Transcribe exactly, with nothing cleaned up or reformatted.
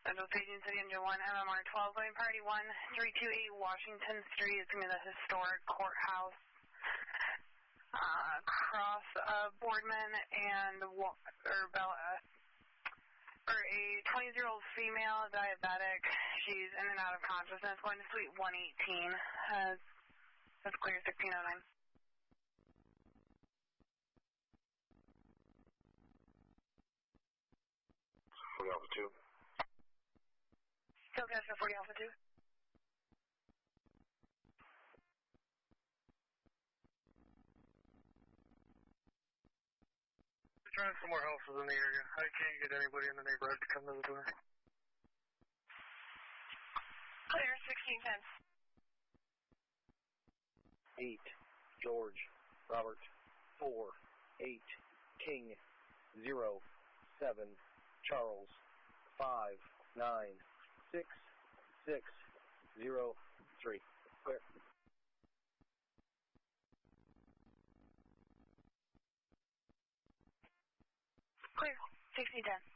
Central Station City Engine one, M M R twelve, going party one, three two eight Washington Street. It's going to be the historic courthouse. Uh, across uh, Boardman and Urbella. For a twenty-year-old female, diabetic. She's in and out of consciousness. Going to suite one eighteen. Uh, that's clear, sixteen oh nine. forty Alpha two. Still got for forty Alpha two. Trying some more houses in the area. I can't get anybody in the neighborhood to come to the door. Clear, sixteen ten. eight, George, Robert, four, eight, King, zero, seven, Charles, five, nine, six, six, zero, three. Clear. Clear, sixteen ten.